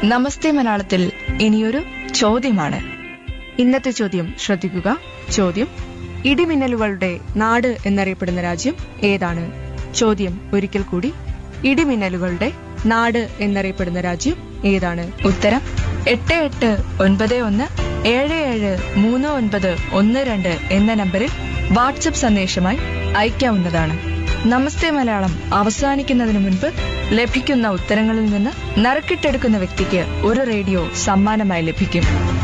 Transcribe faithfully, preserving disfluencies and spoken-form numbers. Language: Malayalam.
നമസ്തേ മലയാളത്തിൽ ഇനിയൊരു ചോദ്യമാണ്. ഇന്നത്തെ ചോദ്യം ശ്രദ്ധിക്കുക. ചോദ്യം: ഇടിമിന്നലുകളുടെ നാട് എന്നറിയപ്പെടുന്ന രാജ്യം ഏതാണ്? ചോദ്യം ഒരിക്കൽ കൂടി: ഇടിമിന്നലുകളുടെ നാട് എന്നറിയപ്പെടുന്ന രാജ്യം ഏതാണ്? ഉത്തരം എട്ട് എട്ട് ഒൻപത് ഒന്ന് ഏഴ് ഏഴ് മൂന്ന് ഒൻപത് ഒന്ന് രണ്ട് എന്ന നമ്പറിൽ വാട്സപ്പ് സന്ദേശമായി അയക്കാവുന്നതാണ്. നമസ്തേ മലയാളം അവസാനിക്കുന്നതിന് മുൻപ് ലഭിക്കുന്ന ഉത്തരങ്ങളിൽ നിന്ന് നറുക്കിട്ടെടുക്കുന്ന വ്യക്തിക്ക് ഒരു റേഡിയോ സമ്മാനമായി ലഭിക്കും.